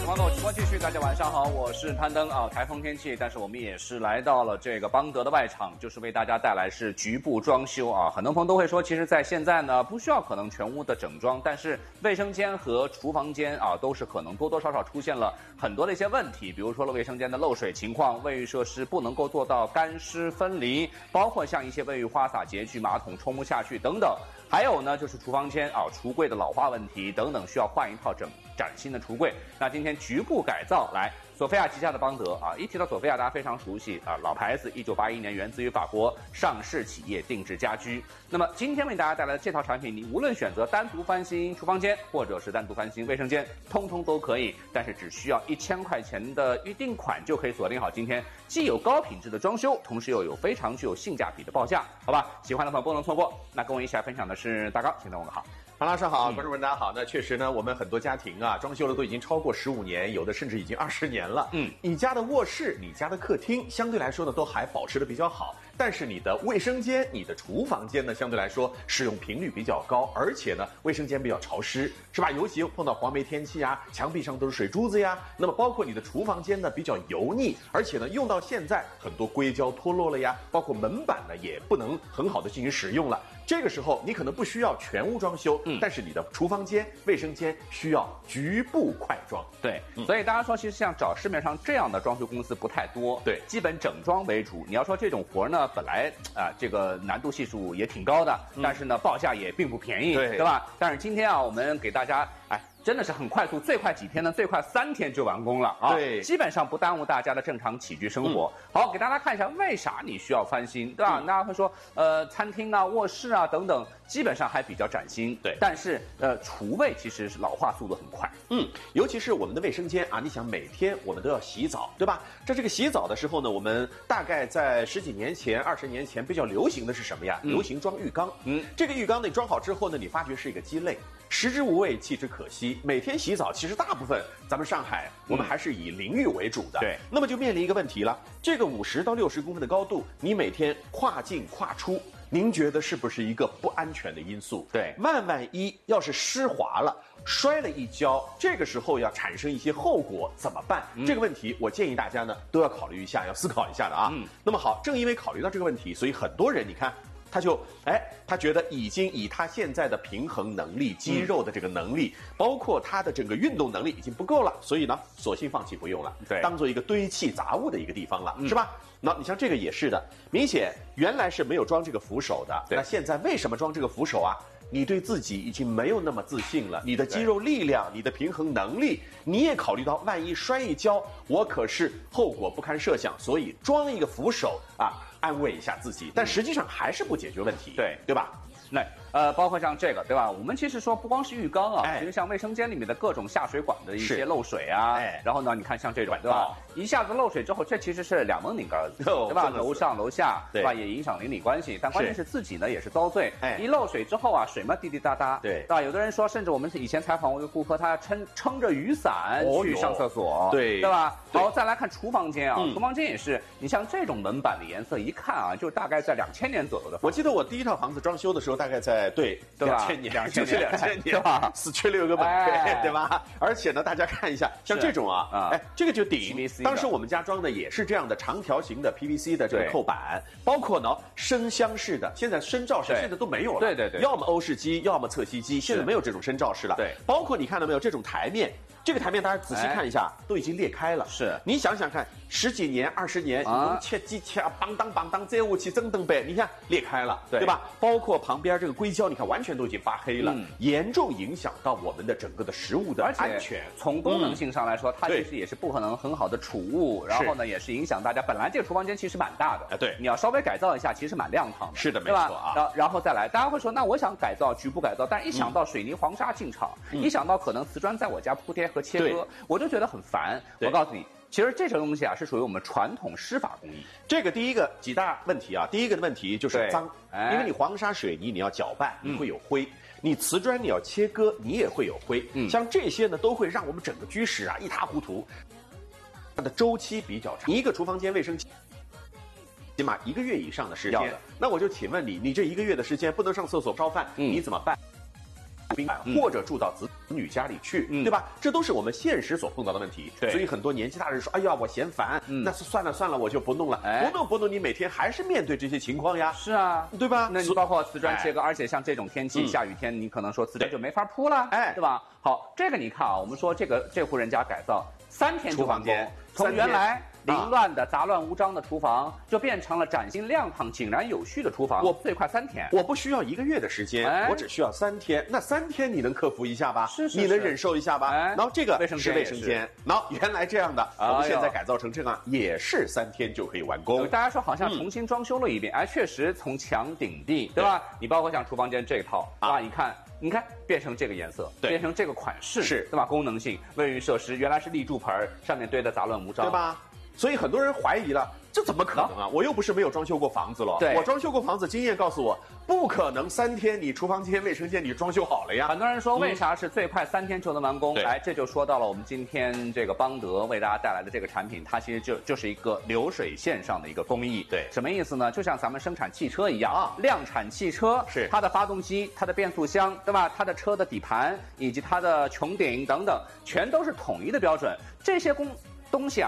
朋友，直播继续，大家晚上好，我是攀登啊。台风天气，但是我们也是来到了这个邦德的外场，就是为大家带来是局部装修啊。很多朋友都会说，其实在现在呢，不需要可能全屋的整装，但是卫生间和厨房间啊，都是可能多多少少出现了很多的一些问题，比如说了卫生间的漏水情况，卫浴设施不能够做到干湿分离，包括像一些卫浴花洒拮据、马桶冲不下去等等。还有呢，就是厨房间啊，橱柜的老化问题等等，需要换一套崭新的橱柜。那今天局部改造来。索菲亚旗下的邦德啊，一提到索菲亚，大家非常熟悉啊，老牌子，1981年源自于法国上市企业定制家居。那么今天为大家带来的这套产品，你无论选择单独翻新厨房间，或者是单独翻新卫生间，通通都可以，但是只需要1000块钱的预定款就可以锁定好今天既有高品质的装修，同时又有非常具有性价比的报价，好吧？喜欢的朋友不能错过。那跟我一起来分享的是大刚，请等我们好。 潘老师好，观众们大家好。那确实呢，我们很多家庭啊，装修了都已经超过15年，有的甚至已经20年了。你家的卧室、你家的客厅，相对来说呢，都还保持得比较好。但是你的卫生间、你的厨房间呢，相对来说使用频率比较高，而且呢，卫生间比较潮湿，是吧？尤其碰到黄梅天气啊，墙壁上都是水珠子呀。那么包括你的厨房间呢，比较油腻，而且呢，用到现在很多硅胶脱落了呀，包括门板呢也不能很好的进行使用了。这个时候你可能不需要全屋装修，但是你的厨房间、卫生间需要局部快装。 对，所以大家说，其实像找市面上这样的装修公司不太多， 对， 基本整装为主。你要说这种活呢，本来这个难度系数也挺高的，但是呢，报价也并不便宜，对吧？但是今天啊，我们给大家真的是很快速，最快几天呢？最快3天就完工了啊！ 对， 基本上不耽误大家的正常起居生活。好，给大家看一下为啥你需要翻新，对吧？大家会说，餐厅啊、卧室啊等等，基本上还比较崭新， 对。 但是厨卫其实是老化速度很快， 尤其是我们的卫生间啊，你想每天我们都要洗澡，对吧？在这个洗澡的时候呢，我们大概在10几年前、20年前比较流行的是什么呀？流行装浴缸。这个浴缸你装好之后呢，你发觉是一个鸡肋，食之无味，弃之可惜。每天洗澡，其实大部分咱们上海，我们还是以淋浴为主的。 对， 那么就面临一个问题了，这个50到60公分的高度，你每天跨进跨出，您觉得是不是一个不安全的因素？ 对， 万一要是湿滑了，摔了一跤，这个时候要产生一些后果怎么办？这个问题我建议大家呢都要考虑一下，要思考一下的啊。那么好，正因为考虑到这个问题，所以很多人你看。他觉得已经以他现在的平衡能力、肌肉的这个能力，包括他的整个运动能力已经不够了，所以呢，索性放弃不用了， 对， 当做一个堆砌杂物的一个地方了，是吧？那你像这个也是的，明显原来是没有装这个扶手的，那现在为什么装这个扶手啊？你对自己已经没有那么自信了，你的肌肉力量、你的平衡能力，你也考虑到万一摔一跤，我可是后果不堪设想，所以装一个扶手啊，安慰一下自己，但实际上还是不解决问题，对吧？ 那包括像这个，对吧？我们其实说不光是浴缸啊，其实像卫生间里面的各种下水管的一些漏水啊，然后呢，你看像这种，对吧？一下子漏水之后，这其实是2门拧杆子，对吧？楼上楼下，对吧？也影响邻里关系，但关键是自己呢也是遭罪。一漏水之后啊，水嘛滴滴答答，对吧？有的人说，甚至我们以前采访过一个顾客，他撑着雨伞去上厕所，对吧？好，再来看厨房间啊，厨房间也是，你像这种门板的颜色，一看啊，就大概在2000年左右的。 我记得我第一套房子装修的时候，大概在2000年，就是2000年， 对吧？ 死缺6个门，对吧？而且呢，大家看一下，像这种这个就顶。当时我们家装的也是这样的长条形的 PVC 的这个扣板，包括呢升箱式的，现在升罩式现在都没有了，对，要么欧式机，要么侧吸机，现在没有这种升罩式了。对，包括你看到没有这种台面。这个台面大家仔细看一下，都已经裂开了。是，你想想看，10几年、20年，你切几切邦当这武器真登背，你看裂开了，对吧？包括旁边这个硅胶，你看完全都已经发黑了，严重影响到我们的整个的食物的安全。 从功能性上来说，它其实也是不可能很好的储物，然后呢，也是影响大家。本来这个厨房间其实蛮大的，对，你要稍微改造一下，其实蛮亮堂的。 是的，没错啊。 然后再来，大家会说，那我想改造局部改造，但一想到水泥黄沙进场，一想到可能瓷砖在我家铺贴和切割，我就觉得很烦。我告诉你，其实这种东西啊，是属于我们传统施法工艺。 这个第一个几大问题啊，第一个的问题就是脏，因为你黄沙水泥你要搅拌，你会有灰；你瓷砖你要切割，你也会有灰。像这些呢，都会让我们整个居室啊一塌糊涂。它的周期比较长，一个厨房间卫生期起码1个月以上的时间。那我就请问你，你这1个月的时间不能上厕所烧饭，你怎么办？或者住到子女家里去，对吧？这都是我们现实所碰到的问题。 对， 所以很多年纪大的人说：“哎呀，我嫌烦，那算了，我就不弄了。”不弄，你每天还是面对这些情况呀。 是啊， 对吧？ 那你包括瓷砖切割，而且像这种天气，下雨天，你可能说瓷砖就没法铺了，对吧？好，这个你看啊，我们说这户人家改造3天就完工，从原来凌乱的杂乱无章的厨房，就变成了崭新亮堂、井然有序的厨房。最快3天， 我不需要1个月的时间，我只需要3天。那3天你能克服一下吧？ 是， 你能忍受一下吧？然后这个是卫生间，然后原来这样的，我们现在改造成这样，也是3天就可以完工。 大家说好像重新装修了一遍，确实从墙顶地，对吧？你包括像厨房间这一套啊，你看变成这个颜色，变成这个款式， 是对吧？功能性、卫浴设施，原来是立柱盆，上面堆的杂乱无章， 对吧？所以很多人怀疑了，这怎么可能啊？我又不是没有装修过房子了，我装修过房子，经验告诉我，不可能3天你厨房间、卫生间你装修好了呀。 很多人说为啥是最快3天就能完工？来，这就说到了我们今天这个邦德为大家带来的这个产品，它其实就是一个流水线上的一个工艺。 对， 什么意思呢？就像咱们生产汽车一样量产汽车是它的发动机、它的变速箱，对吧？它的车的底盘以及它的穹顶等等，全都是统一的标准。这些东西